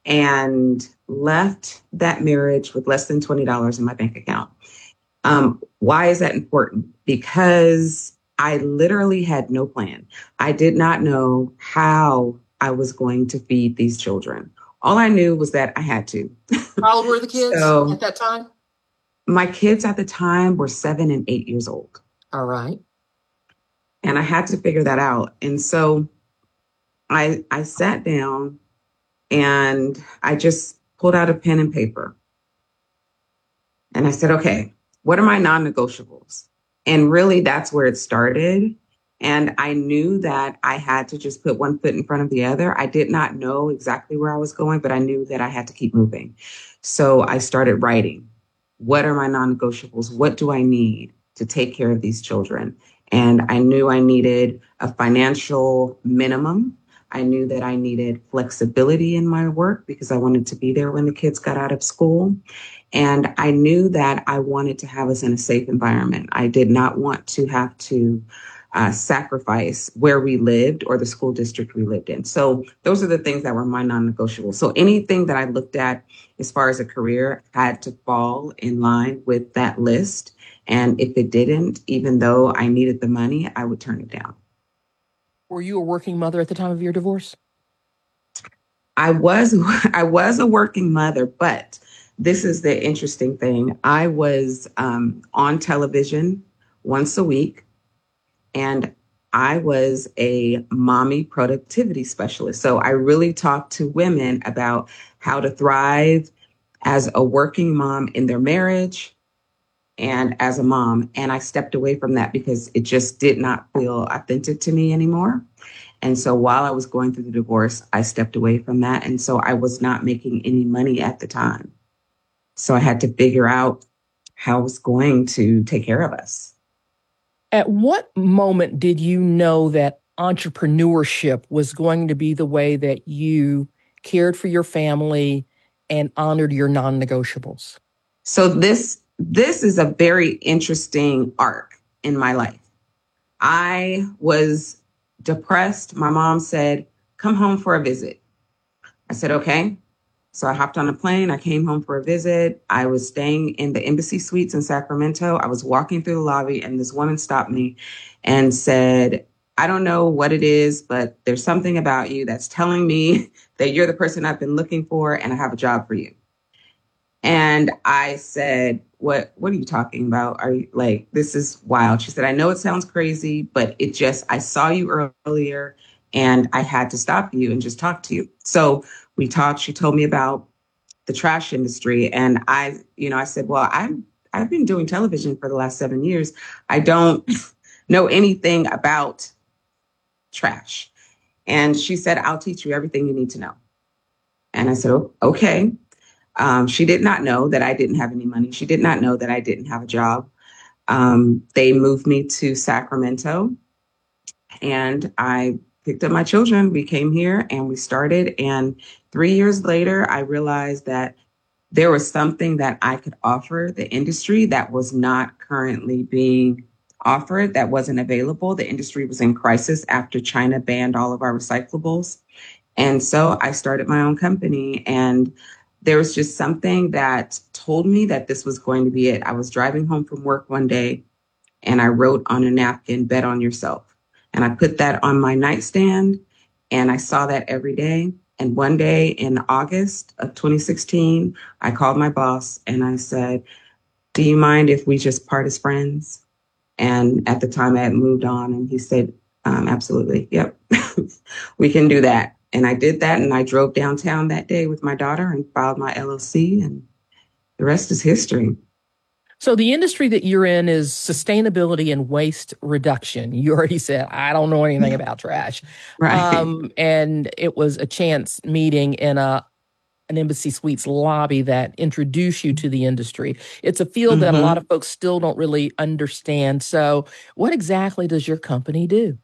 and left that marriage with less than $20 in my bank account. Why is that important? Because I literally had no plan. I did not know how I was going to feed these children. All I knew was that I had to. How old were the kids So at that time? my kids at the time were 7 and 8 years old. All right. And I had to figure that out. And so I sat down and I just pulled out a pen and paper. And I said, okay, what are my non-negotiables? And really, that's where it started. And I knew that I had to just put one foot in front of the other. I did not know exactly where I was going, but I knew that I had to keep moving. So I started writing. What are my non-negotiables? What do I need to take care of these children? And I knew I needed a financial minimum. I knew that I needed flexibility in my work because I wanted to be there when the kids got out of school. And I knew that I wanted to have us in a safe environment. I did not want to have to sacrifice where we lived or the school district we lived in. So those are the things that were my non-negotiables. So anything that I looked at as far as a career had to fall in line with that list. And if it didn't, even though I needed the money, I would turn it down. Were you a working mother at the time of your divorce? I was I was a working mother, but this is the interesting thing. I was on television once a week, and I was a mommy productivity specialist. So I really talked to women about how to thrive as a working mom in their marriage and as a mom. And I stepped away from that because it just did not feel authentic to me anymore. And so while I was going through the divorce, I stepped away from that. And so I was not making any money at the time. So I had to figure out how I was going to take care of us. At what moment did you know that entrepreneurship was going to be the way that you cared for your family and honored your non-negotiables? So this is a very interesting arc in my life. I was depressed. My mom said, come home for a visit. I said, okay. So I hopped on a plane. I came home for a visit. I was staying in the Embassy Suites in Sacramento. I was walking through the lobby and this woman stopped me and said, I don't know what it is, but there's something about you that's telling me that you're the person I've been looking for and I have a job for you. And I said, what are you talking about? Are you like, this is wild. She said, I know it sounds crazy, but I saw you earlier and I had to stop you and just talk to you. So we talked. She told me about the trash industry. And I said, well, I've been doing television for the last 7 years. I don't know anything about trash. And she said, I'll teach you everything you need to know. And I said, okay. She did not know that I didn't have any money. She did not know that I didn't have a job. They moved me to Sacramento and I picked up my children. We came here and we started. And 3 years later, I realized that there was something that I could offer the industry that was not currently being offered, that wasn't available. The industry was in crisis after China banned all of our recyclables. And so I started my own company, and there was just something that told me that this was going to be it. I was driving home from work one day and I wrote on a napkin, bet on yourself. And I put that on my nightstand and I saw that every day. And one day in August of 2016, I called my boss and I said, do you mind if we just part as friends? And at the time I had moved on and he said, absolutely. Yep. We can do that. And I did that. And I drove downtown that day with my daughter and filed my LLC. And the rest is history. So the industry that you're in is sustainability and waste reduction. You already said, I don't know anything about trash. Right. And it was a chance meeting in an Embassy Suites lobby that introduced you to the industry. It's a field that a lot of folks still don't really understand. So what exactly does your company do?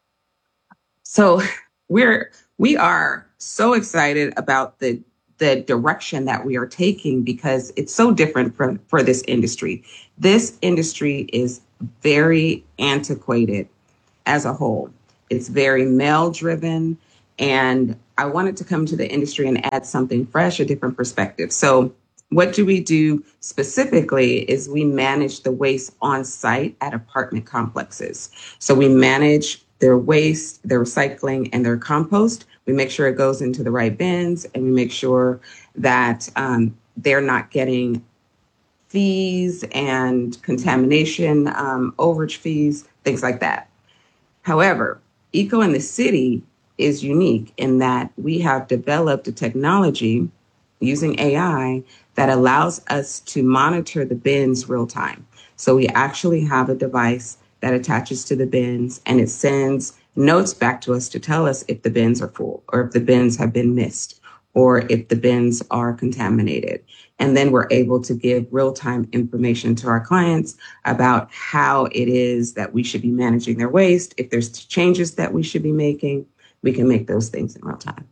So we are so excited about the direction that we are taking because it's so different for this industry. This industry is very antiquated as a whole. It's very male driven. And I wanted to come to the industry and add something fresh, a different perspective. So what do we do specifically is we manage the waste on site at apartment complexes. So we manage their waste, their recycling, and their compost. We make sure it goes into the right bins, and we make sure that they're not getting fees and contamination, overage fees, things like that. However, Eco in the City is unique in that we have developed a technology using AI that allows us to monitor the bins real time. So we actually have a device that attaches to the bins, and it sends notes back to us to tell us if the bins are full or if the bins have been missed or if the bins are contaminated. And then we're able to give real-time information to our clients about how it is that we should be managing their waste. If there's changes that we should be making, we can make those things in real time.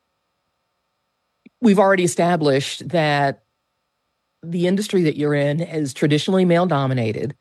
We've already established that the industry that you're in is traditionally male-dominated.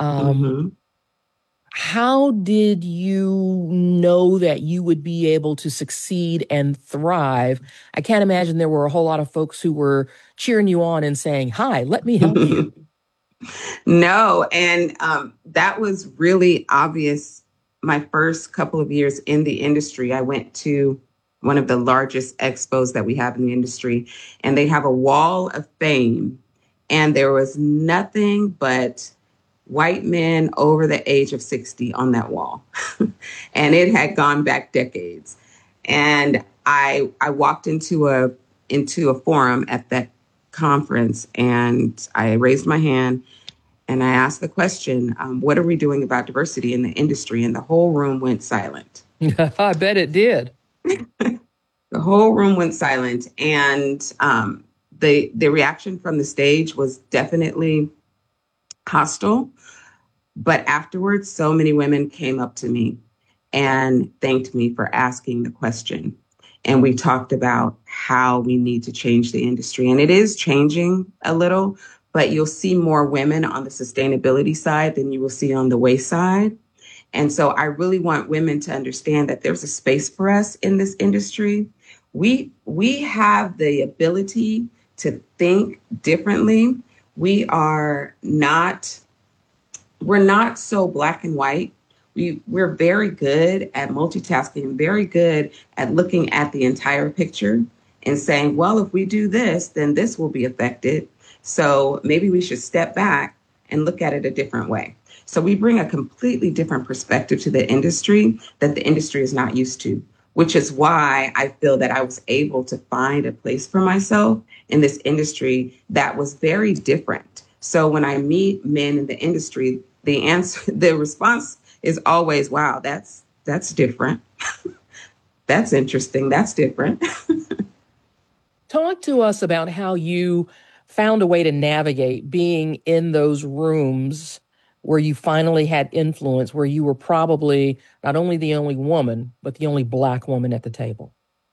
How did you know that you would be able to succeed and thrive? I can't imagine there were a whole lot of folks who were cheering you on and saying, "Hi, let me help you." No, and that was really obvious. My first couple of years in the industry, I went to one of the largest expos that we have in the industry, and they have a wall of fame, and there was nothing but white men over the age of 60 on that wall. And it had gone back decades. And I walked into a forum at that conference, and I raised my hand and I asked the question, what are we doing about diversity in the industry? And the whole room went silent. I bet it did. The whole room went silent. And the reaction from the stage was definitely hostile. But afterwards, so many women came up to me and thanked me for asking the question. And we talked about how we need to change the industry. And it is changing a little, but you'll see more women on the sustainability side than you will see on the waste side. And so I really want women to understand that there's a space for us in this industry. We have the ability to think differently. We're not so black and white. We're very good at multitasking, very good at looking at the entire picture and saying, well, if we do this, then this will be affected. So maybe we should step back and look at it a different way. So we bring a completely different perspective to the industry that the industry is not used to, which is why I feel that I was able to find a place for myself in this industry that was very different. So when I meet men in the industry, the response is always, wow, that's different. That's interesting. That's different. Talk to us about how you found a way to navigate being in those rooms where you finally had influence, where you were probably not only the only woman, but the only Black woman at the table.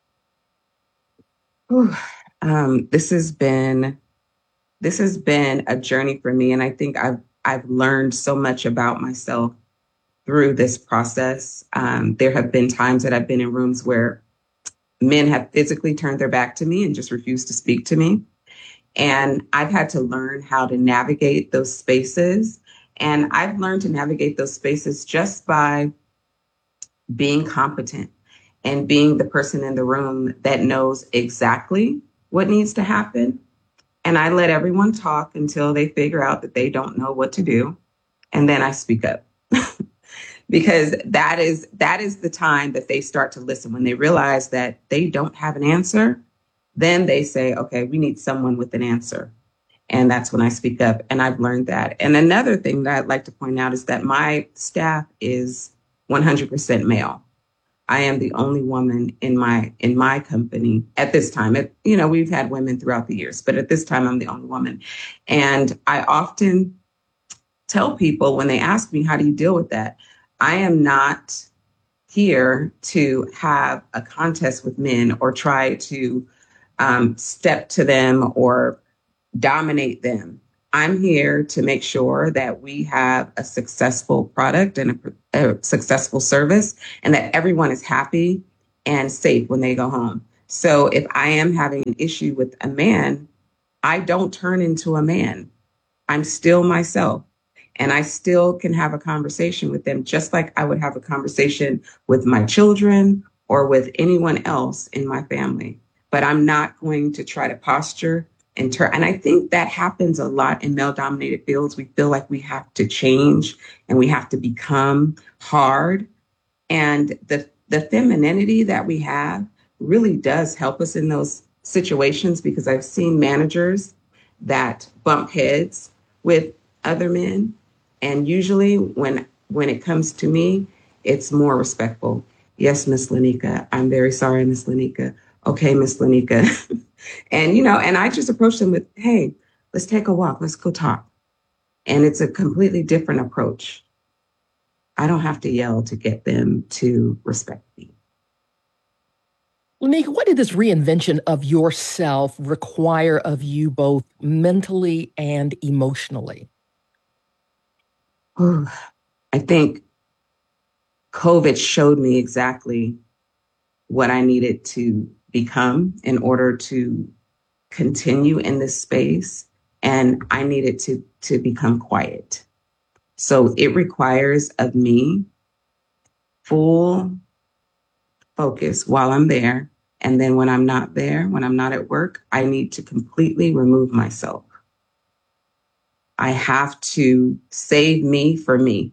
This has been a journey for me. And I think I've learned so much about myself through this process. There have been times that I've been in rooms where men have physically turned their back to me and just refused to speak to me. And I've had to learn how to navigate those spaces. And I've learned to navigate those spaces just by being competent and being the person in the room that knows exactly what needs to happen. And I let everyone talk until they figure out that they don't know what to do. And then I speak up. Because that is the time that they start to listen. When they realize that they don't have an answer, then they say, okay, we need someone with an answer. And that's when I speak up. And I've learned that. And another thing that I'd like to point out is that my staff is 100% male. I am the only woman in my company at this time. We've had women throughout the years, but at this time, I'm the only woman. And I often tell people when they ask me, how do you deal with that? I am not here to have a contest with men or try to step to them or dominate them. I'm here to make sure that we have a successful product and a successful service and that everyone is happy and safe when they go home. So if I am having an issue with a man, I don't turn into a man. I'm still myself. And I still can have a conversation with them just like I would have a conversation with my children or with anyone else in my family. But I'm not going to try to posture and turn. And I think that happens a lot in male dominated fields. We feel like we have to change and we have to become hard. And the femininity that we have really does help us in those situations, because I've seen managers that bump heads with other men. And usually when it comes to me, it's more respectful. Yes, Miss Lanika. I'm very sorry, Miss Lanika. Okay, Miss Lanika. And, and I just approach them with, hey, let's take a walk. Let's go talk. And it's a completely different approach. I don't have to yell to get them to respect me. Lanika, what did this reinvention of yourself require of you both mentally and emotionally? I think COVID showed me exactly what I needed to become in order to continue in this space. And I needed to become quiet. So it requires of me full focus while I'm there. And then when I'm not there, when I'm not at work, I need to completely remove myself. I have to save me for me.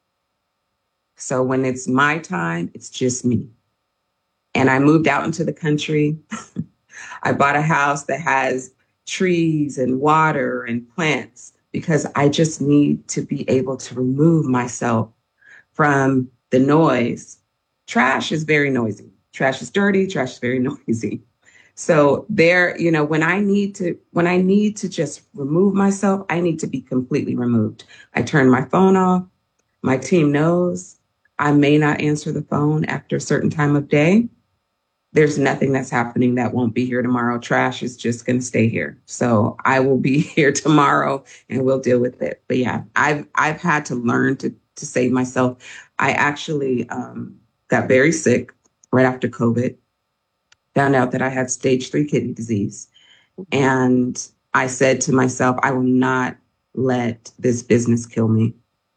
So when it's my time, it's just me. And I moved out into the country. I bought a house that has trees and water and plants because I just need to be able to remove myself from the noise. Trash is very noisy. Trash is dirty. Trash is very noisy. So there, when I need to just remove myself, I need to be completely removed. I turn my phone off. My team knows I may not answer the phone after a certain time of day. There's nothing that's happening that won't be here tomorrow. Trash is just going to stay here. So I will be here tomorrow and we'll deal with it. But yeah, I've had to learn to save myself. I actually got very sick right after COVID, found out that I had stage 3 kidney disease. And I said to myself, I will not let this business kill me.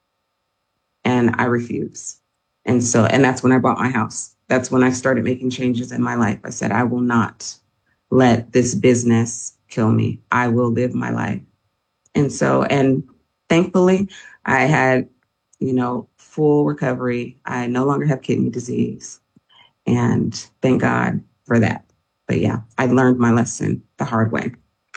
And I refuse. And that's when I bought my house. That's when I started making changes in my life. I said, I will not let this business kill me. I will live my life. And thankfully, I had, full recovery. I no longer have kidney disease. And thank God for that. But yeah, I learned my lesson the hard way.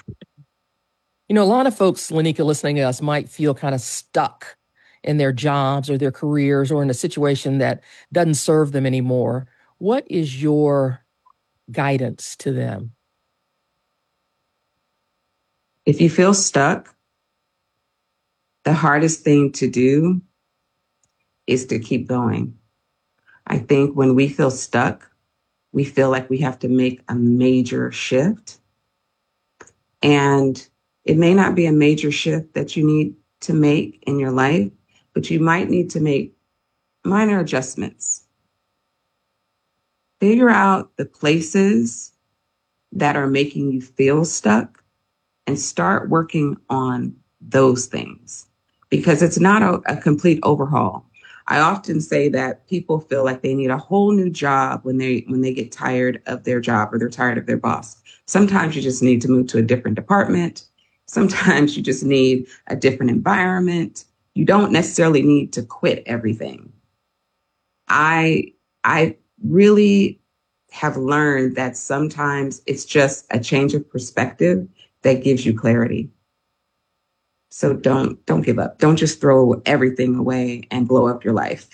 A lot of folks, Lanika, listening to us might feel kind of stuck in their jobs or their careers or in a situation that doesn't serve them anymore. What is your guidance to them? If you feel stuck, the hardest thing to do is to keep going. I think when we feel stuck, we feel like we have to make a major shift. And it may not be a major shift that you need to make in your life, but you might need to make minor adjustments. Figure out the places that are making you feel stuck and start working on those things, because it's not a complete overhaul. I often say that people feel like they need a whole new job when they get tired of their job or they're tired of their boss. Sometimes you just need to move to a different department. Sometimes you just need a different environment. You don't necessarily need to quit everything. I really have learned that sometimes it's just a change of perspective that gives you clarity. So don't give up. Don't just throw everything away and blow up your life.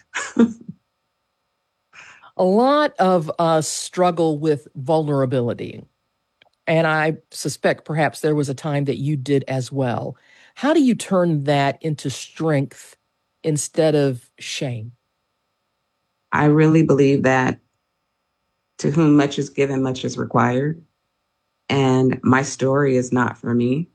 A lot of us struggle with vulnerability. And I suspect perhaps there was a time that you did as well. How do you turn that into strength instead of shame? I really believe that to whom much is given, much is required. And my story is not for me.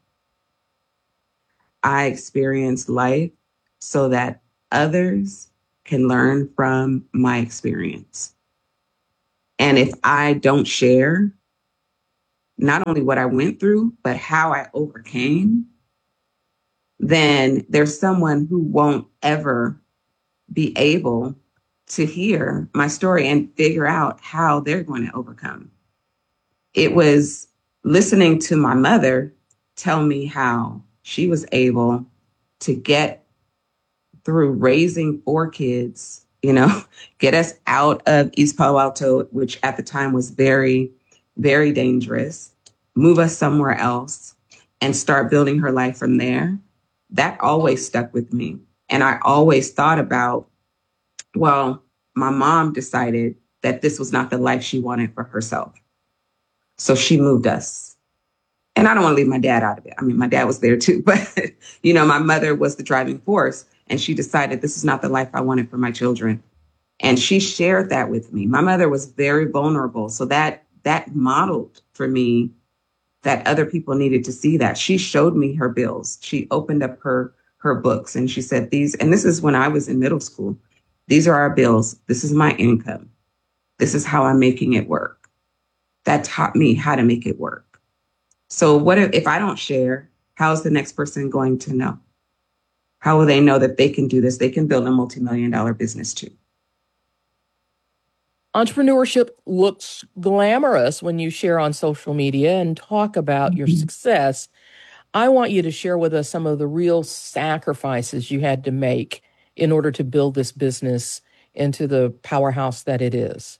I experienced life so that others can learn from my experience. And if I don't share not only what I went through, but how I overcame, then there's someone who won't ever be able to hear my story and figure out how they're going to overcome. It was listening to my mother tell me how she was able to get through raising 4 kids, get us out of East Palo Alto, which at the time was very, very dangerous, move us somewhere else and start building her life from there. That always stuck with me. And I always thought about, well, my mom decided that this was not the life she wanted for herself. So she moved us. And I don't want to leave my dad out of it. I mean, my dad was there too, but my mother was the driving force, and she decided this is not the life I wanted for my children. And she shared that with me. My mother was very vulnerable. So that modeled for me that other people needed to see that. She showed me her bills. She opened up her books and she said, and this is when I was in middle school, these are our bills. This is my income. This is how I'm making it work. That taught me how to make it work. So what if I don't share, how is the next person going to know? How will they know that they can do this? They can build a multi-million-dollar business too. Entrepreneurship looks glamorous when you share on social media and talk about your success. I want you to share with us some of the real sacrifices you had to make in order to build this business into the powerhouse that it is.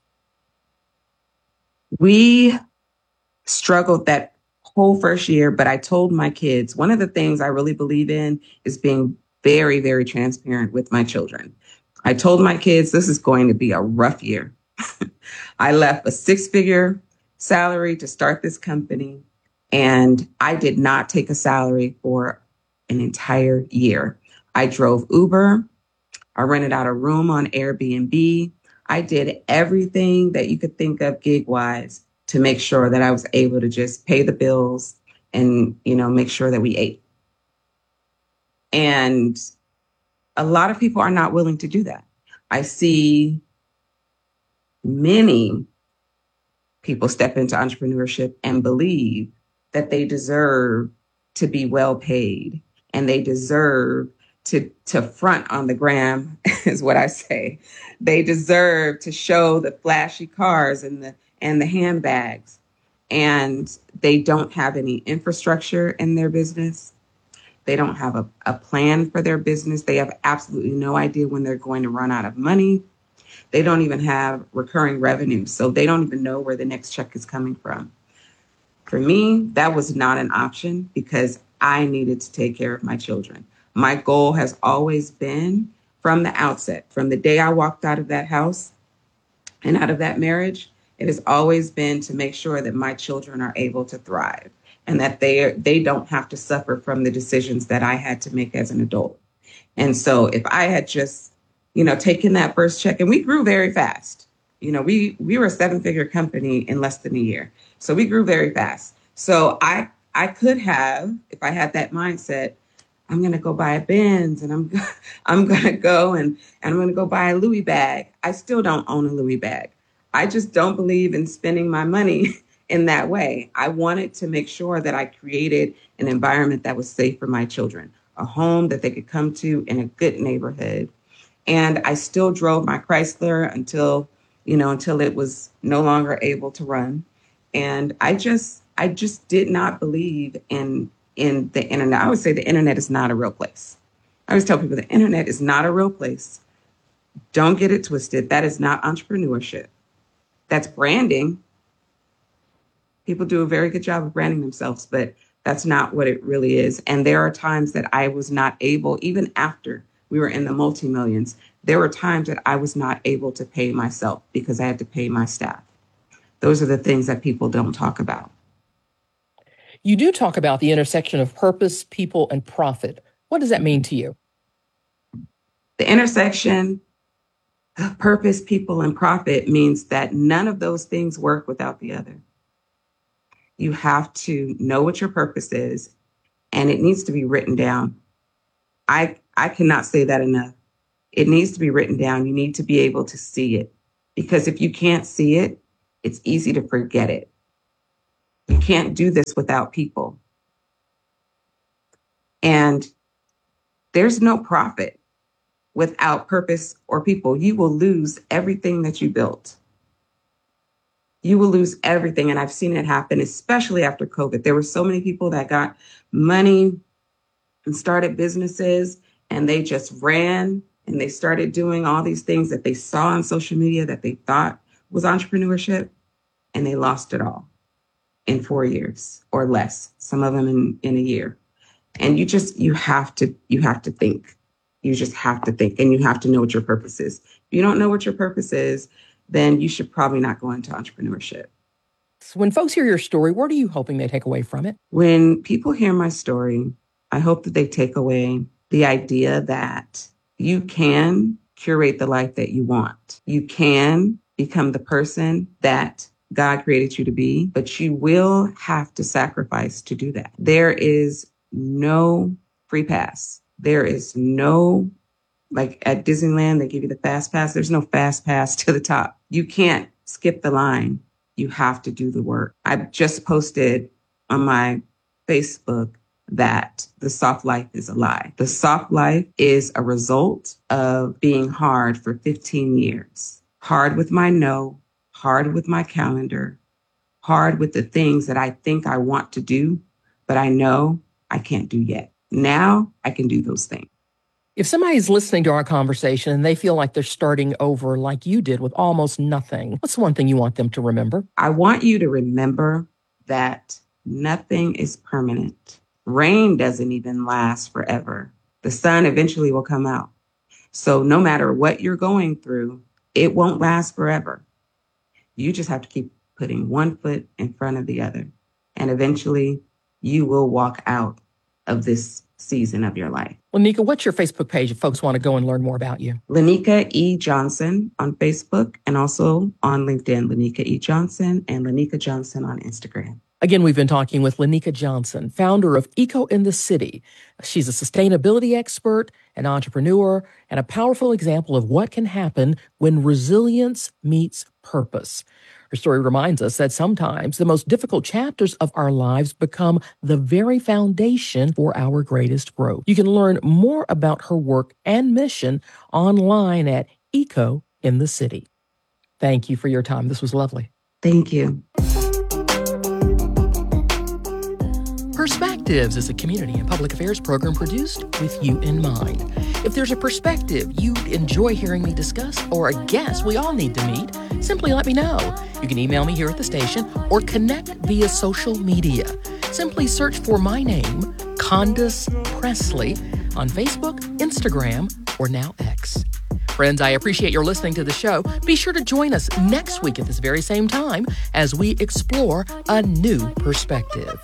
We struggled that whole first year, but I told my kids, one of the things I really believe in is being very, very transparent with my children. I told my kids, this is going to be a rough year. I left a 6-figure salary to start this company, and I did not take a salary for an entire year. I drove Uber. I rented out a room on Airbnb. I did everything that you could think of gig-wise to make sure that I was able to just pay the bills and, make sure that we ate. And a lot of people are not willing to do that. I see many people step into entrepreneurship and believe that they deserve to be well paid and they deserve to front on the gram, is what I say. They deserve to show the flashy cars and the handbags, and they don't have any infrastructure in their business. They don't have a plan for their business. They have absolutely no idea when they're going to run out of money. They don't even have recurring revenue, so they don't even know where the next check is coming from. For me, that was not an option because I needed to take care of my children. My goal has always been from the outset, from the day I walked out of that house and out of that marriage, it has always been to make sure that my children are able to thrive and that they don't have to suffer from the decisions that I had to make as an adult. And so if I had just, taken that first check, and we grew very fast. We were a 7-figure company in less than a year. So we grew very fast. So I could have, if I had that mindset, I'm going to go buy a Benz and I'm going to go and I'm going to go buy a Louis bag. I still don't own a Louis bag. I just don't believe in spending my money in that way. I wanted to make sure that I created an environment that was safe for my children, a home that they could come to in a good neighborhood. And I still drove my Chrysler until it was no longer able to run. And I just did not believe in the internet. I would say the internet is not a real place. I always tell people the internet is not a real place. Don't get it twisted. That is not entrepreneurship. That's branding. People do a very good job of branding themselves, but that's not what it really is. And there are times that I was not able, even after we were in the multi-millions, there were times that I was not able to pay myself because I had to pay my staff. Those are the things that people don't talk about. You do talk about the intersection of purpose, people, and profit. What does that mean to you? The intersection of purpose, people, and profit means that none of those things work without the other. You have to know what your purpose is, and it needs to be written down. I cannot say that enough. It needs to be written down. You need to be able to see it, because if you can't see it, it's easy to forget it. You can't do this without people. And there's no profit without purpose or people. You will lose everything that you built. You will lose everything. And I've seen it happen, especially after COVID. There were so many people that got money and started businesses, and they just ran and they started doing all these things that they saw on social media that they thought was entrepreneurship, and they lost it all in 4 years or less, some of them in a year. And you have to think. You just have to think, and you have to know what your purpose is. If you don't know what your purpose is, then you should probably not go into entrepreneurship. So when folks hear your story, what are you hoping they take away from it? When people hear my story, I hope that they take away the idea that you can curate the life that you want. You can become the person that God created you to be, but you will have to sacrifice to do that. There is no free pass. There is no, like at Disneyland, they give you the fast pass. There's no fast pass to the top. You can't skip the line. You have to do the work. I just posted on my Facebook that the soft life is a lie. The soft life is a result of being hard for 15 years. Hard with my no, hard with my calendar, hard with the things that I think I want to do, but I know I can't do yet. Now I can do those things. If somebody's listening to our conversation and they feel like they're starting over like you did with almost nothing, what's the one thing you want them to remember? I want you to remember that nothing is permanent. Rain doesn't even last forever. The sun eventually will come out. So no matter what you're going through, it won't last forever. You just have to keep putting one foot in front of the other. And eventually you will walk out of this season of your life. Lanika, what's your Facebook page if folks want to go and learn more about you? Lanika E. Johnson on Facebook and also on LinkedIn, Lanika E. Johnson and Lanika Johnson on Instagram. Again, we've been talking with Lanika Johnson, founder of Eco in the City. She's a sustainability expert, an entrepreneur, and a powerful example of what can happen when resilience meets purpose. Her story reminds us that sometimes the most difficult chapters of our lives become the very foundation for our greatest growth. You can learn more about her work and mission online at Eco in the City. Thank you for your time. This was lovely. Thank you. Perspectives is a community and public affairs program produced with you in mind. If there's a perspective you'd enjoy hearing me discuss or a guest we all need to meet, simply let me know. You can email me here at the station or connect via social media. Simply search for my name, Candace Presley, on Facebook, Instagram, or now X. Friends, I appreciate your listening to the show. Be sure to join us next week at this very same time as we explore a new perspective.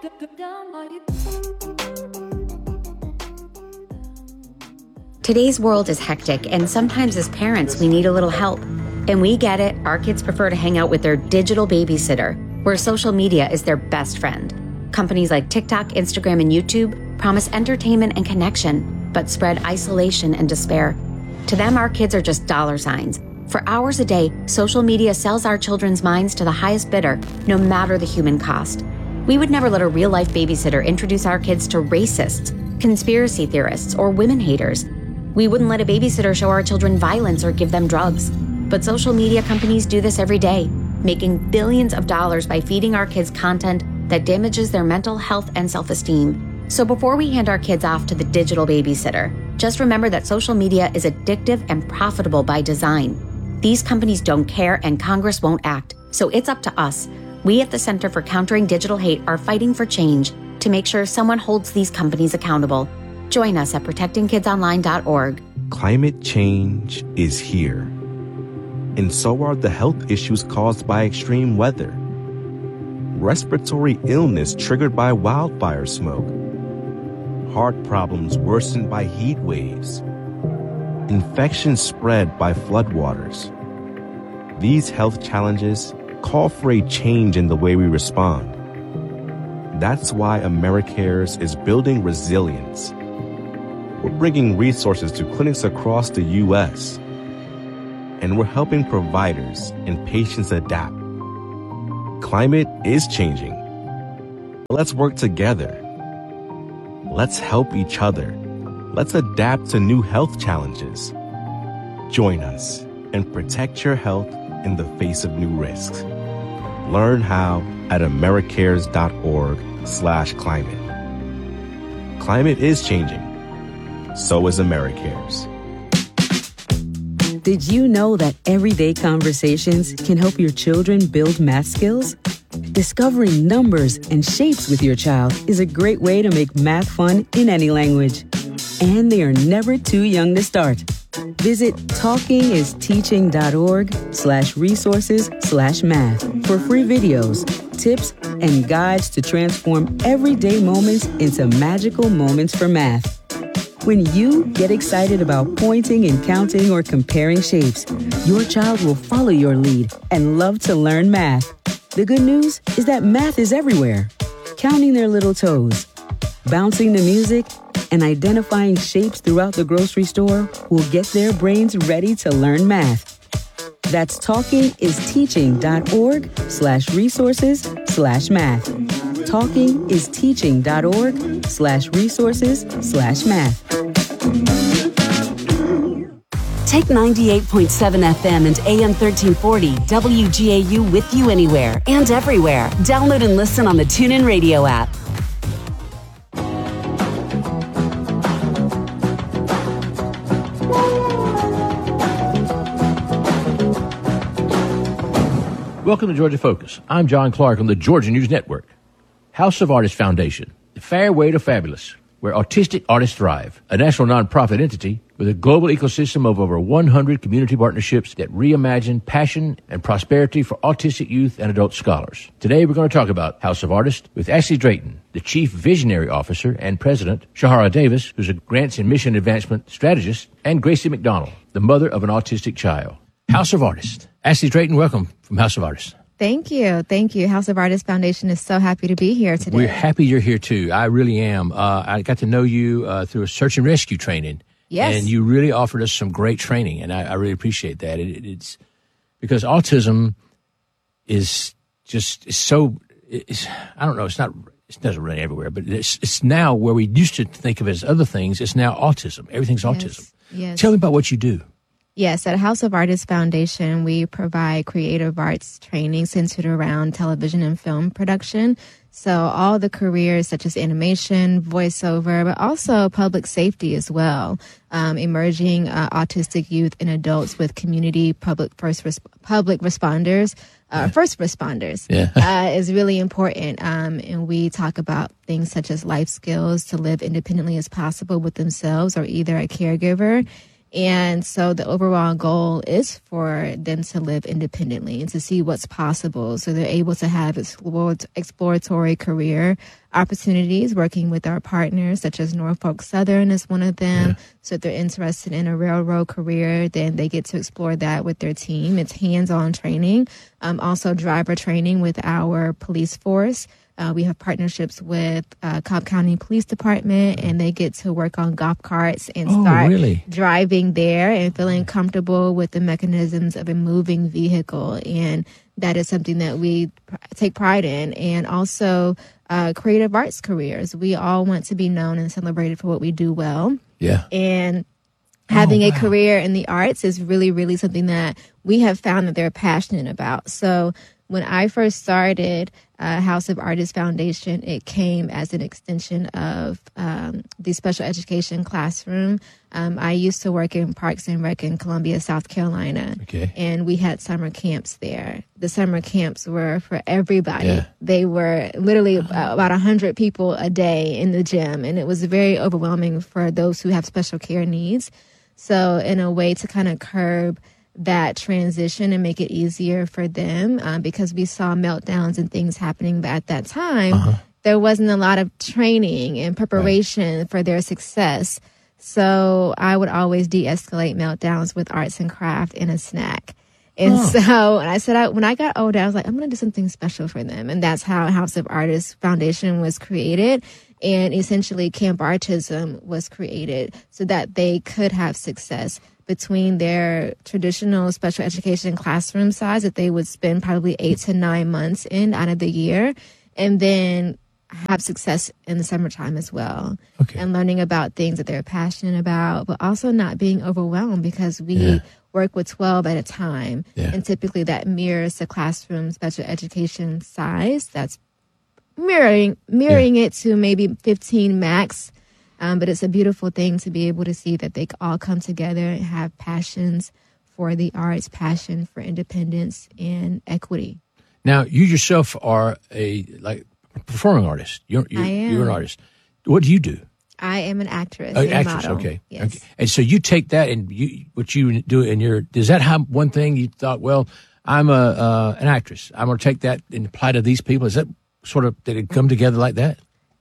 Today's world is hectic, and sometimes as parents, we need a little help. And we get it. Our kids prefer to hang out with their digital babysitter, where social media is their best friend. Companies like TikTok, Instagram, and YouTube promise entertainment and connection, but spread isolation and despair. To them, our kids are just dollar signs. For hours a day, social media sells our children's minds to the highest bidder, no matter the human cost. We would never let a real-life babysitter introduce our kids to racists, conspiracy theorists, or women haters. We wouldn't let a babysitter show our children violence or give them drugs. But social media companies do this every day, making billions of dollars by feeding our kids content that damages their mental health and self-esteem. So before we hand our kids off to the digital babysitter, just remember that social media is addictive and profitable by design. These companies don't care and Congress won't act, so it's up to us. We at the Center for Countering Digital Hate are fighting for change to make sure someone holds these companies accountable. Join us at protectingkidsonline.org. Climate change is here, and so are the health issues caused by extreme weather. Respiratory illness triggered by wildfire smoke. Heart problems worsened by heat waves. Infections spread by floodwaters. These health challenges call for a change in the way we respond. That's why AmeriCares is building resilience. We're bringing resources to clinics across the U.S., and we're helping providers and patients adapt Climate is changing. Let's work together. Let's help each other. Let's adapt to new health challenges. Join us and protect your health in the face of new risks. Learn how at americares.org/climate. Climate is changing. So is AmeriCares. Did you know that everyday conversations can help your children build math skills? Discovering numbers and shapes with your child is a great way to make math fun in any language. And they are never too young to start. Visit talkingisteaching.org/resources/math for free videos, tips, and guides to transform everyday moments into magical moments for math. When you get excited about pointing and counting or comparing shapes, your child will follow your lead and love to learn math. The good news is that math is everywhere. Counting their little toes, bouncing the music, and identifying shapes throughout the grocery store will get their brains ready to learn math. That's talkingisteaching.org/resources/math. talkingisteaching.org/resources/math. Take 98.7 FM and AM 1340 WGAU with you anywhere and everywhere. Download and listen on the TuneIn Radio app. Welcome to Georgia Focus. I'm John Clark on the Georgia News Network. House of Artists Foundation, the fair way to fabulous, where autistic artists thrive. A national nonprofit entity with a global ecosystem of over 100 community partnerships that reimagine passion and prosperity for autistic youth and adult scholars. Today we're going to talk about House of Artists with Ashley Drayton, the Chief Visionary Officer and President, Shahara Davis, who's a Grants and Mission Advancement Strategist, and Gracie McDonald, the mother of an autistic child. House of Artists. Ashley Drayton, welcome from House of Artists. Thank you. Thank you. House of Artists Foundation is so happy to be here today. We're happy you're here, too. I really am. I got to know you through a search and rescue training. Yes. And you really offered us some great training, and I really appreciate that. It's because autism is just so, I don't know, it doesn't run everywhere, but it's now where we used to think of it as other things. It's now autism. Everything's autism. Yes. Tell me about what you do. Yes, at House of Artists Foundation, we provide creative arts training centered around television and film production. So all the careers such as animation, voiceover, but also public safety as well. Emerging autistic youth and adults with community first responders is really important. And we talk about things such as life skills to live independently as possible with themselves or either a caregiver. And so the overall goal is for them to live independently and to see what's possible. So they're able to have exploratory career opportunities working with our partners, such as Norfolk Southern is one of them. Yeah. So if they're interested in a railroad career, then they get to explore that with their team. It's hands-on training. Also driver training with our police force. We have partnerships with Cobb County Police Department, and they get to work on golf carts and start driving there and feeling comfortable with the mechanisms of a moving vehicle. And that is something that we take pride in. And also creative arts careers. We all want to be known and celebrated for what we do well. Yeah. And having a career in the arts is really, really something that we have found that they're passionate about. So when I first started House of Artists Foundation, it came as an extension of the special education classroom. I used to work in Parks and Rec in Columbia, South Carolina, and we had summer camps there. The summer camps were for everybody. Yeah. They were literally about 100 people a day in the gym, and it was very overwhelming for those who have special care needs. So in a way to kind of curb that transition and make it easier for them, because we saw meltdowns and things happening, but at that time, there wasn't a lot of training and preparation for their success. So I would always de-escalate meltdowns with arts and craft and a snack. And so I said, when I got older, I was like, I'm going to do something special for them. And that's how House of Artists Foundation was created. And essentially Camp Artism was created so that they could have success. between their traditional special education classroom size that they would spend probably 8 to 9 months in out of the year, and then have success in the summertime as well. Okay. And learning about things that they're passionate about, but also not being overwhelmed because we work with 12 at a time. Yeah. And typically that mirrors the classroom special education size. That's mirroring it to maybe 15 max. But it's a beautiful thing to be able to see that they all come together and have passions for the arts, passion for independence and equity. Now, you yourself are a performing artist. You're an artist. What do you do? I am an actress. Oh, and actress, model. okay. Yes. Okay. And so you take that and what you do in does that have one thing you thought, well, I'm an actress. I'm going to take that and apply to these people. Is that did it come together like that?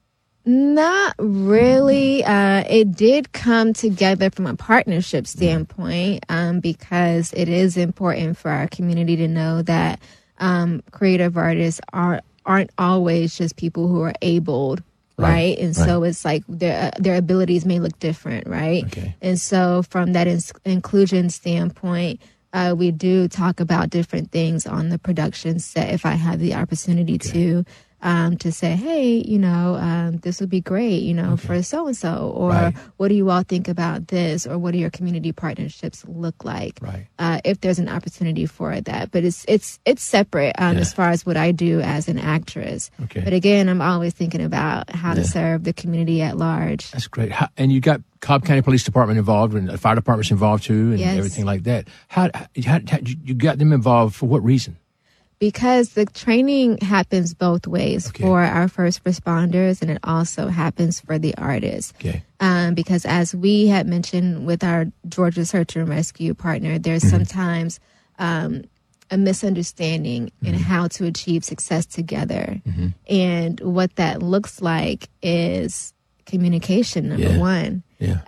Not really. It did come together from a partnership standpoint because it is important for our community to know that creative artists aren't always just people who are abled, right? And so it's like their abilities may look different, right? Okay. And so from that inclusion standpoint, we do talk about different things on the production set if I have the opportunity to say, hey, this would be great, for so-and-so, or what do you all think about this, or what do your community partnerships look like? Right. If there's an opportunity for that. But it's separate as far as what I do as an actress. Okay. But again, I'm always thinking about how to serve the community at large. That's great. And you got Cobb County Police Department involved, and the fire department's involved too, and Yes. everything like that. How you got them involved for what reason? Because the training happens both ways for our first responders, and it also happens for the artists. Okay. Because as we had mentioned with our Georgia Search and Rescue partner, there's sometimes a misunderstanding in how to achieve success together. And what that looks like is communication, number one.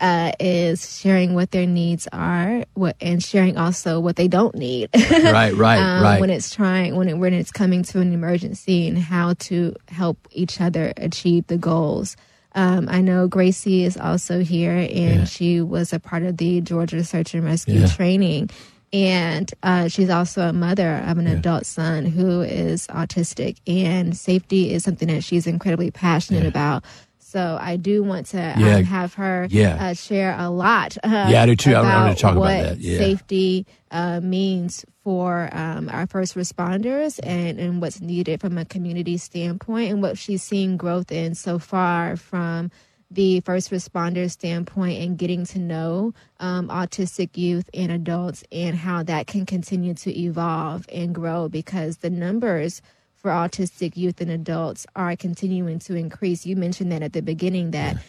Is sharing what their needs are, and sharing also what they don't need. Right. When it's coming to an emergency, and how to help each other achieve the goals. I know Gracie is also here, and she was a part of the Georgia Search and Rescue training. And she's also a mother of an adult son who is autistic, and safety is something that she's incredibly passionate about. So I do want to have her share a lot. I do too. I want to talk about that. Safety means for our first responders, and what's needed from a community standpoint, and what she's seen growth in so far from the first responder standpoint, and getting to know autistic youth and adults, and how that can continue to evolve and grow, because the numbers for autistic youth and adults are continuing to increase. You mentioned that at the beginning, that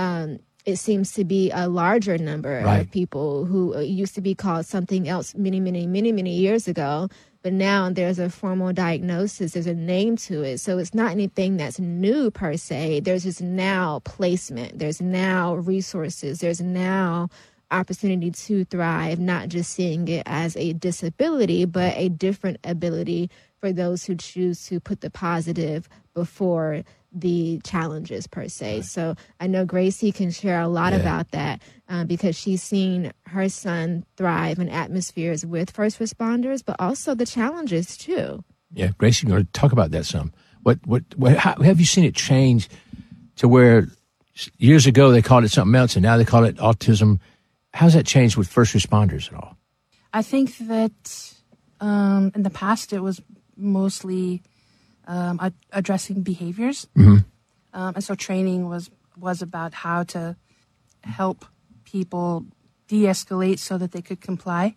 it seems to be a larger number of people who used to be called something else many years ago, but now there's a formal diagnosis, there's a name to it. So it's not anything that's new per se. There's just now placement, there's now resources, there's now opportunity to thrive, not just seeing it as a disability, but a different ability for those who choose to put the positive before the challenges per se. So I know Gracie can share a lot about that because she's seen her son thrive in atmospheres with first responders, but also the challenges too. Yeah, Gracie, you're going to talk about that some. How have you seen it change to where years ago they called it something else, and now they call it autism? How's that changed with first responders at all? I think that in the past it was mostly addressing behaviors. And so training was about how to help people de-escalate so that they could comply.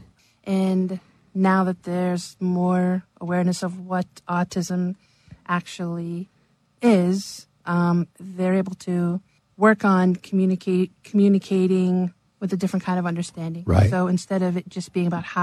And now that there's more awareness of what autism actually is, they're able to work on communicating with a different kind of understanding. Right. So instead of it just being about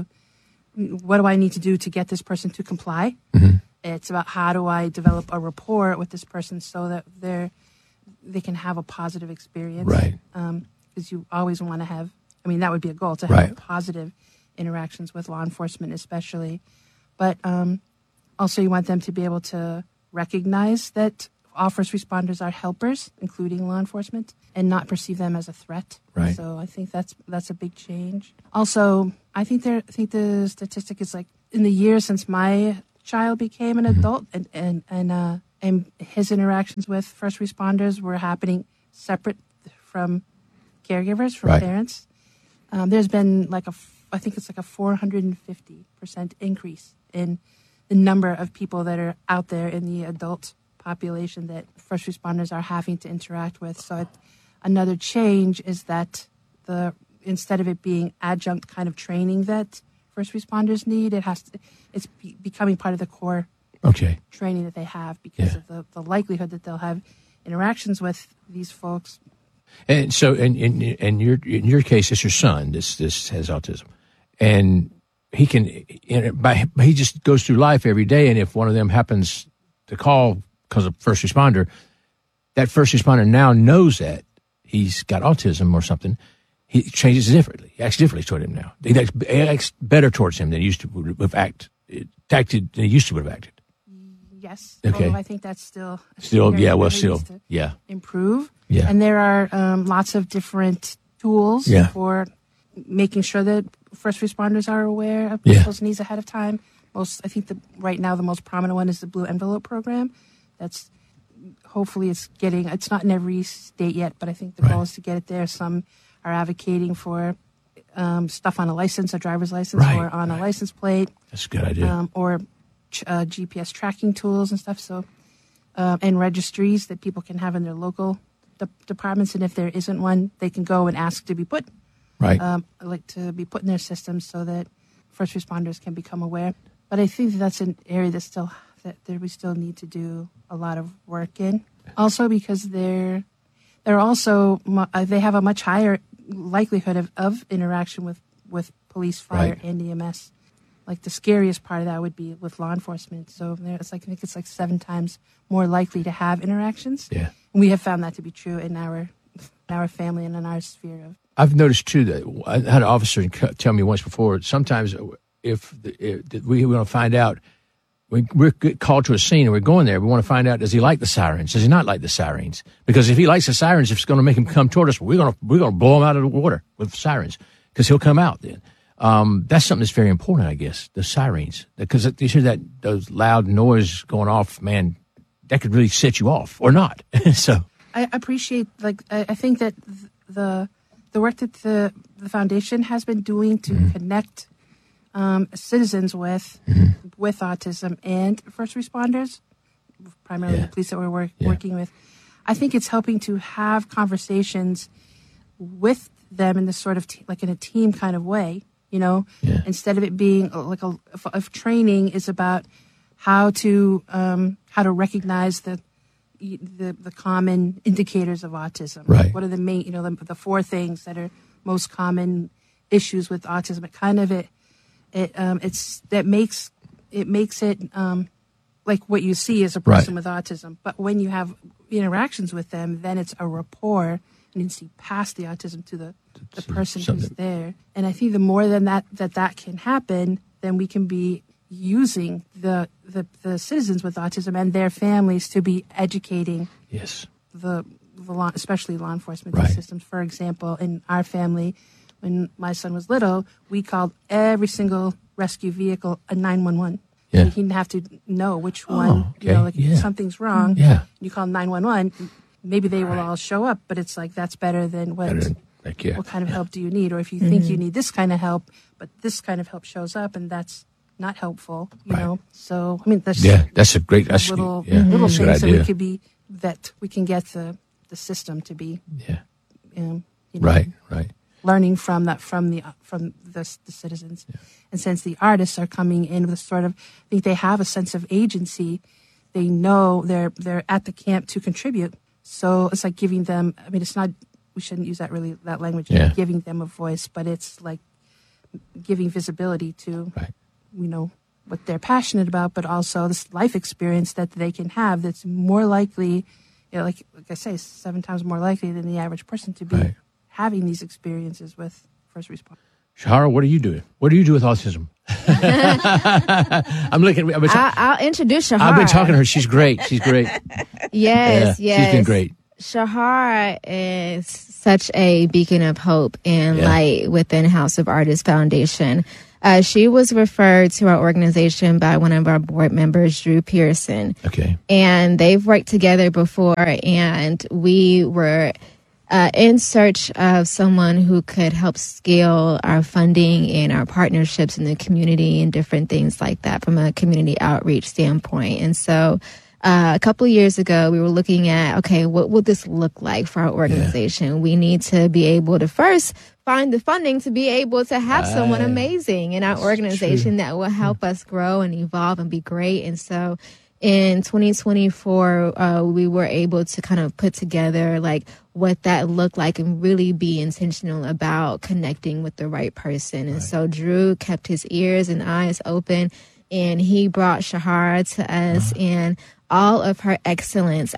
what do I need to do to get this person to comply? It's about how do I develop a rapport with this person so that they can have a positive experience. Right. Because you always want to have, that would be a goal, to have positive interactions with law enforcement especially. But also you want them to be able to recognize that all first responders are helpers, including law enforcement, and not perceive them as a threat. Right. So I think that's a big change. Also, I think the statistic is like in the years since my child became an adult, and his interactions with first responders were happening separate from caregivers, from parents. There's been I think it's like a 450% increase in the number of people that are out there in the adult population that first responders are having to interact with. So another change is that instead of it being adjunct kind of training that first responders need, it's becoming part of the core training that they have because of the likelihood that they'll have interactions with these folks. And so, in your case, it's your son. This has autism, and he just goes through life every day. And if one of them happens to call because of first responder, that first responder now knows that he's got autism or something. He changes differently. He acts differently toward him now. He acts better towards him than he used to have acted. Yes. Okay. Although I think that's still improve. Yeah. And there are lots of different tools for making sure that first responders are aware of people's needs ahead of time. I think right now the most prominent one is the Blue Envelope program. That's hopefully it's not in every state yet, but I think the goal is to get it there. Some are advocating for stuff on a driver's license, or on a license plate. That's a good idea. Or GPS tracking tools and stuff. So, and registries that people can have in their local departments. And if there isn't one, they can go and ask to be put, to be put in their systems so that first responders can become aware. But I think that's an area that we still need to do a lot of work in. Also, because they have a much higher likelihood of interaction with police, fire, and EMS. Like the scariest part of that would be with law enforcement. So I think it's like 7 times more likely to have interactions. Yeah, and we have found that to be true in our family and in our sphere of. I've noticed too that I had an officer tell me once before. Sometimes if we want to find out, we're called to a scene and we're going there. We want to find out, does he like the sirens? Does he not like the sirens? Because if he likes the sirens, if it's going to make him come toward us, we're going to blow him out of the water with sirens because he'll come out then. That's something that's very important, I guess, the sirens. Because you hear those loud noise going off, man, that could really set you off or not. So I appreciate, I think that the work that the foundation has been doing to connect citizens with autism and first responders, primarily the police that we're working with, I think it's helping to have conversations with them in this sort of in a team kind of way. Instead of it being if training is about how to recognize the common indicators of autism. Right. What are the main, the 4 things that are most common issues with autism? It makes it like what you see as a person with autism. But when you have interactions with them, then it's a rapport, and you see past the autism to the person who's there. And I think the more than that can happen, then we can be using the citizens with autism and their families to be educating especially law enforcement systems. For example, in our family, when my son was little, we called every single rescue vehicle a 911. So he didn't have to know which one, if something's wrong, you call 911, maybe they will all show up, but it's like that's better than what kind of help do you need? Or if you think you need this kind of help, but this kind of help shows up and that's not helpful, you know? So, I mean, that's a great, little things that we can get the system to be, learning from the citizens. Yeah. And since the artists are coming in with I think they have a sense of agency. They know they're at the camp to contribute. So it's like giving them, I mean, it's not, we shouldn't use that language, giving them a voice, but it's like giving visibility to, what they're passionate about, but also this life experience that they can have that's more likely, like I say, 7 times more likely than the average person to be having these experiences with first responders. Shahara, what are you doing? What do you do with autism? I'll introduce Shahara. I've been talking to her. She's great. She's great. Yes. She's been great. Shahara is such a beacon of hope and light within House of Artists Foundation. She was referred to our organization by one of our board members, Drew Pearson. Okay. And they've worked together before, and we were in search of someone who could help scale our funding and our partnerships in the community and different things like that from a community outreach standpoint. And so a couple of years ago, we were looking at, okay, what will this look like for our organization? Yeah. We need to be able to first find the funding to be able to have someone amazing in our organization that will help us grow and evolve and be great. And so in 2024, we were able to kind of put together like what that looked like and really be intentional about connecting with the right person. And so Drew kept his ears and eyes open, and he brought Shahara to us, and all of her excellence,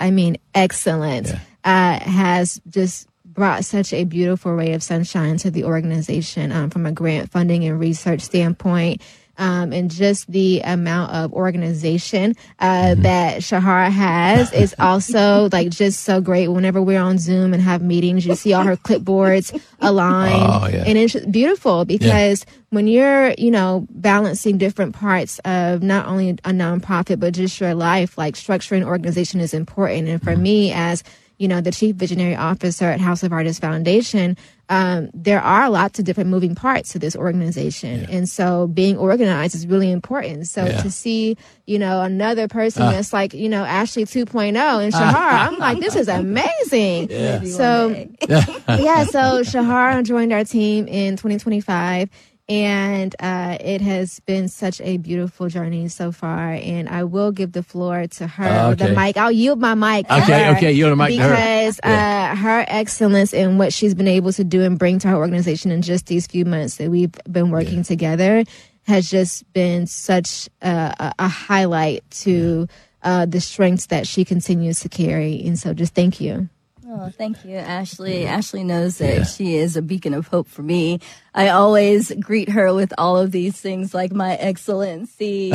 has just brought such a beautiful ray of sunshine to the organization from a grant funding and research standpoint. And just the amount of organization that Shahara has is also like just so great. Whenever we're on Zoom and have meetings, you see all her clipboards aligned. And it's beautiful because when you're, balancing different parts of not only a nonprofit, but just your life, like structure and organization is important. And for me as the Chief Visionary Officer at House of Artists Foundation, there are lots of different moving parts to this organization. Yeah. And so being organized is really important. So to see, another person that's like, Ashley 2.0 and Shahara, I'm like, this is amazing. Yeah. So Shahara joined our team in 2025. And it has been such a beautiful journey so far. And I will give the floor to her, the mic. I'll yield my mic to her. Okay, yield the mic to her. Because her excellence in what she's been able to do and bring to our organization in just these few months that we've been working together has just been such a highlight to the strengths that she continues to carry. And so just thank you. Oh, thank you, Ashley. Ashley knows that she is a beacon of hope for me. I always greet her with all of these things like my excellency,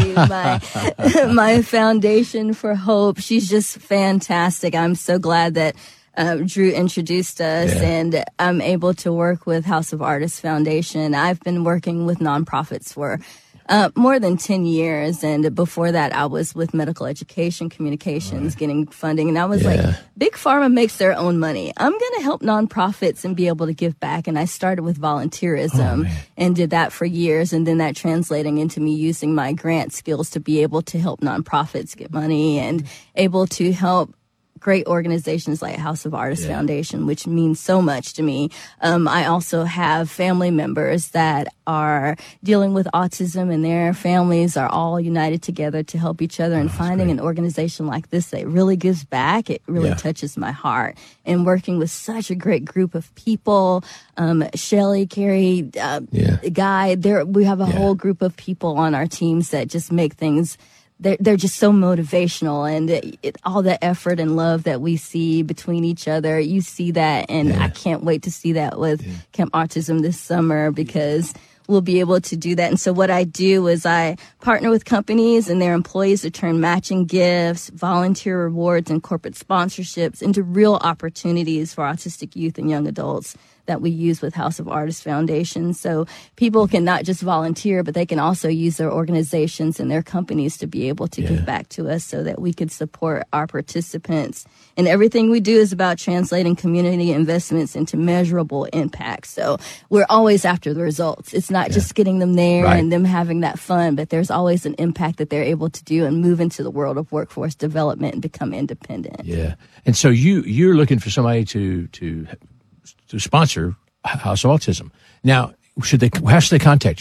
my foundation for hope. She's just fantastic. I'm so glad that Drew introduced us and I'm able to work with House of Artists Foundation. I've been working with nonprofits for more than 10 years. And before that, I was with Medical Education Communications getting funding. And I was like, Big Pharma makes their own money. I'm going to help nonprofits and be able to give back. And I started with volunteerism and did that for years. And then that translating into me using my grant skills to be able to help nonprofits get money and able to help great organizations like House of Artists Foundation, which means so much to me. I also have family members that are dealing with autism, and their families are all united together to help each other. And finding an organization like this that really gives back, it really touches my heart. And working with such a great group of people, Shelly, Carrie, Guy, we have a whole group of people on our teams that just make things. They're just so motivational, and all the effort and love that we see between each other, you see that, and I can't wait to see that with Camp Autism this summer because we'll be able to do that. And so what I do is I partner with companies and their employees to turn matching gifts, volunteer rewards, and corporate sponsorships into real opportunities for autistic youth and young adults that we use with House of Artists Foundation. So people can not just volunteer, but they can also use their organizations and their companies to be able to give back to us so that we could support our participants. And everything we do is about translating community investments into measurable impacts. So we're always after the results. It's not just getting them there and them having that fun, but there's always an impact that they're able to do and move into the world of workforce development and become independent. Yeah. And so you're looking for somebody to sponsor House of Autism. Now, how should they contact you?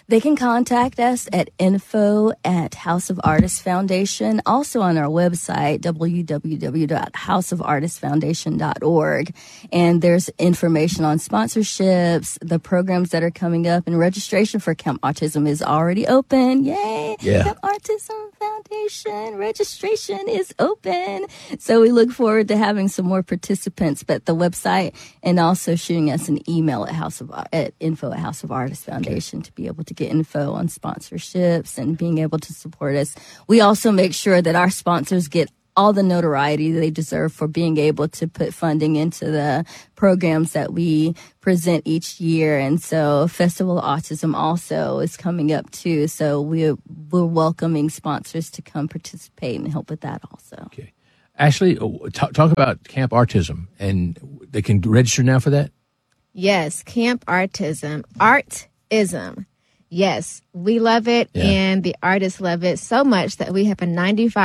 They can contact us at info@House of Artists Foundation. Also on our website, www.houseofartistfoundation.org. And there's information on sponsorships, the programs that are coming up, and registration for Camp Autism is already open. Yay! Yeah. Camp Autism Foundation registration is open. So we look forward to having some more participants, but the website, and also shooting us an email at info@House of Artists Foundation to be able to get info on sponsorships and being able to support us. We also make sure that our sponsors get all the notoriety they deserve for being able to put funding into the programs that we present each year. And so Festival of Autism also is coming up too. So we're welcoming sponsors to come participate and help with that also. Okay. Ashley, talk about Camp Autism, and they can register now for that? Yes, Camp Autism. Artism. Yes, we love it, and the artists love it so much that we have a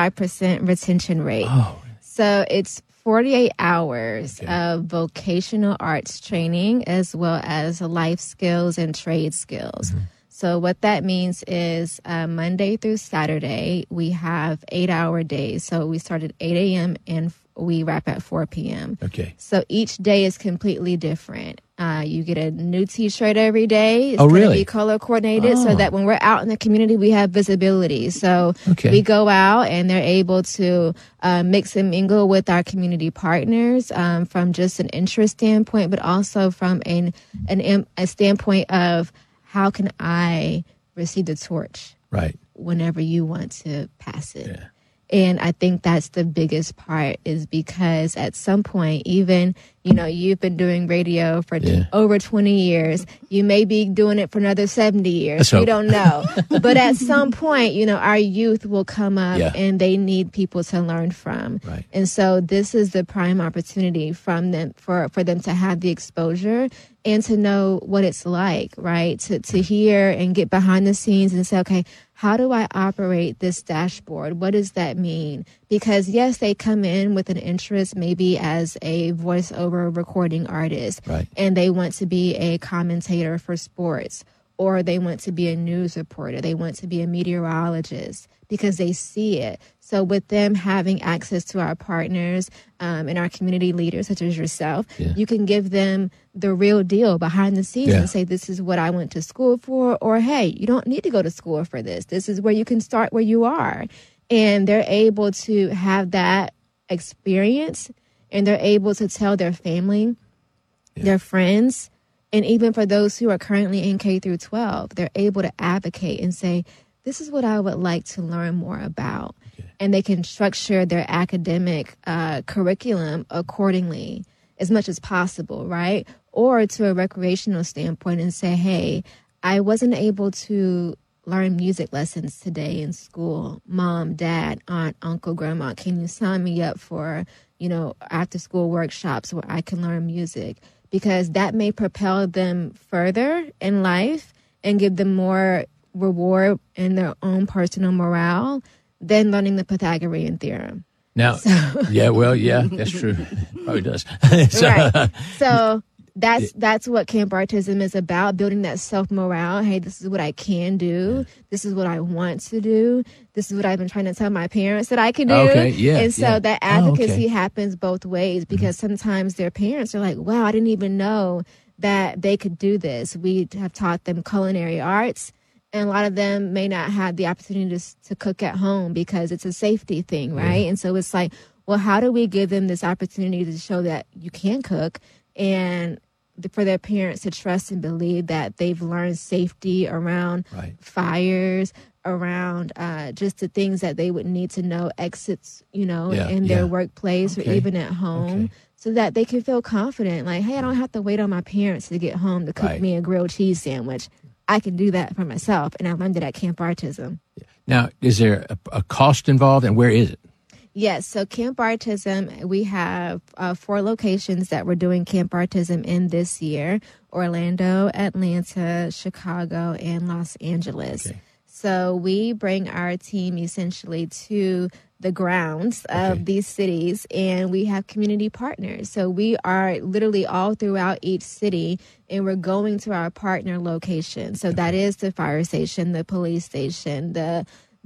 95% retention rate. Oh. So it's 48 hours of vocational arts training as well as life skills and trade skills. Mm-hmm. So what that means is Monday through Saturday, we have 8-hour days. So we start at 8 a.m. and we wrap at 4 p.m. Okay. So each day is completely different. You get a new T-shirt every day. It's really? going to be color coordinated so that when we're out in the community, we have visibility. So we go out and they're able to mix and mingle with our community partners from just an interest standpoint, but also from a standpoint of how can I receive the torch whenever you want to pass it. Yeah. And I think that's the biggest part, is because at some point, even, you've been doing radio for over 20 years. You may be doing it for another 70 years. We don't know. But at some point, our youth will come up and they need people to learn from. Right. And so this is the prime opportunity from them for them to have the exposure and to know what it's like, right? To hear and get behind the scenes and say, okay, how do I operate this dashboard? What does that mean? Because yes, they come in with an interest maybe as a voiceover recording artist, and they want to be a commentator for sports, or they want to be a news reporter. They want to be a meteorologist because they see it. So with them having access to our partners and our community leaders, such as yourself, you can give them the real deal behind the scenes and say, this is what I went to school for, or, hey, you don't need to go to school for this. This is where you can start where you are. And they're able to have that experience, and they're able to tell their family, their friends, and even for those who are currently in K through 12, they're able to advocate and say, this is what I would like to learn more about. And they can structure their academic curriculum accordingly as much as possible, right? Or to a recreational standpoint and say, hey, I wasn't able to learn music lessons today in school. Mom, dad, aunt, uncle, grandma, can you sign me up for, after school workshops where I can learn music? Because that may propel them further in life and give them more reward in their own personal morale than learning the Pythagorean theorem. Now, that's true. Probably does. So that's what Camp Autism is about, building that self-morale. Hey, this is what I can do. This is what I want to do. This is what I've been trying to tell my parents that I can do. And so that advocacy happens both ways, because sometimes their parents are like, wow, I didn't even know that they could do this. We have taught them culinary arts, and a lot of them may not have the opportunity to cook at home because it's a safety thing, right? And so it's like, well, how do we give them this opportunity to show that you can cook, and for their parents to trust and believe that they've learned safety around fires, around just the things that they would need to know, exits, in their workplace or even at home, so that they can feel confident. Like, hey, I don't have to wait on my parents to get home to cook me a grilled cheese sandwich. I can do that for myself, and I learned it at Camp Autism. Now, is there a cost involved, and where is it? Yes, so Camp Autism, we have 4 locations that we're doing Camp Autism in this year: Orlando, Atlanta, Chicago, and Los Angeles. So we bring our team essentially to the grounds of these cities, and we have community partners. So we are literally all throughout each city, and we're going to our partner location. So that is the fire station, the police station, the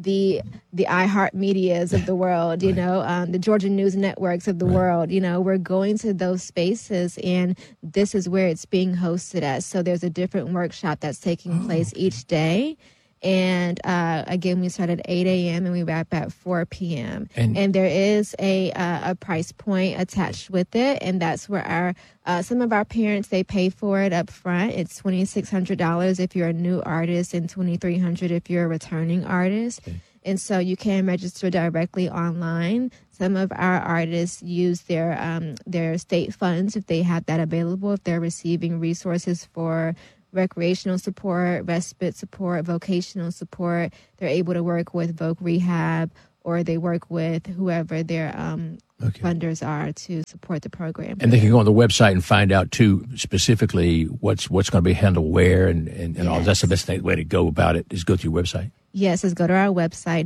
iHeart Medias of the world, the Georgia News Networks of the world. We're going to those spaces, and this is where it's being hosted at. So there's a different workshop that's taking place each day. And again, we start at 8 a.m. and we wrap at 4 p.m. And there is a price point attached with it, and that's where some of our parents, they pay for it up front. It's $2,600 if you're a new artist and $2,300 if you're a returning artist. Okay. And so you can register directly online. Some of our artists use their state funds if they have that available, if they're receiving resources for recreational support, respite support, vocational support. They're able to work with Voc Rehab, or they work with whoever their funders are to support the program. And they can go on the website and find out, too, specifically what's going to be handled where and all. That's the best way to go about it, is go to your website. Yes, just go to our website,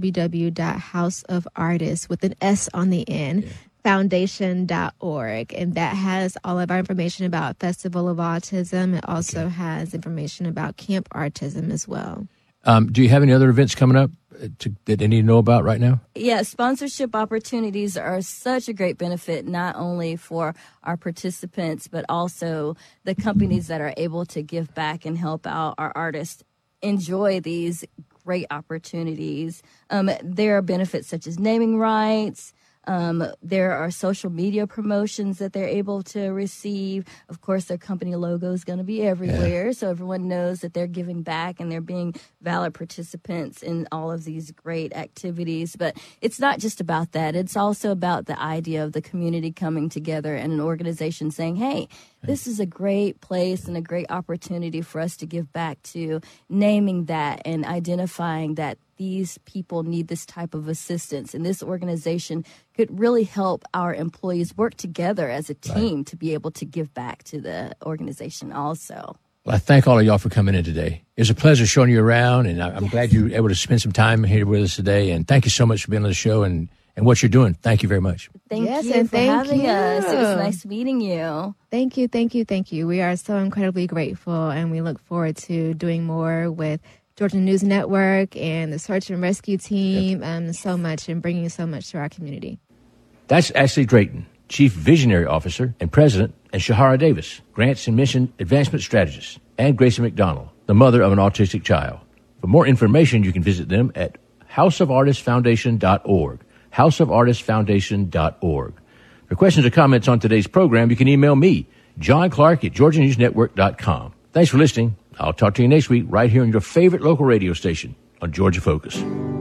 www.houseofartists, with an S on the end. Foundation.org, and that has all of our information about Festival of Autism. It also has information about Camp Artism as well. Do you have any other events coming up that they need to know about right now? Yeah, sponsorship opportunities are such a great benefit, not only for our participants, but also the companies that are able to give back and help out our artists enjoy these great opportunities. There are benefits such as naming rights. There are social media promotions that they're able to receive. Of course, their company logo is going to be everywhere, so everyone knows that they're giving back and they're being valid participants in all of these great activities. But it's not just about that. It's also about the idea of the community coming together and an organization saying, hey, this is a great place and a great opportunity for us to give back to, naming that and identifying that these people need this type of assistance. And this organization could really help our employees work together as a team to be able to give back to the organization also. Well, I thank all of y'all for coming in today. It was a pleasure showing you around, and I'm glad you were able to spend some time here with us today. And thank you so much for being on the show and what you're doing. Thank you very much. Thank you for having us. It was nice meeting you. Thank you. We are so incredibly grateful, and we look forward to doing more with Georgia News Network and the Search and Rescue Team, so much, and bringing so much to our community. That's Ashley Drayton, Chief Visionary Officer and President, and Shahara Davis, Grants and Mission Advancement Strategist, and Gracie McDonald, the mother of an autistic child. For more information, you can visit them at houseofartistfoundation.org, houseofartistfoundation.org. For questions or comments on today's program, you can email me, John Clark at GeorgiaNewsNetwork.com. Thanks for listening. I'll talk to you next week right here on your favorite local radio station on Georgia Focus.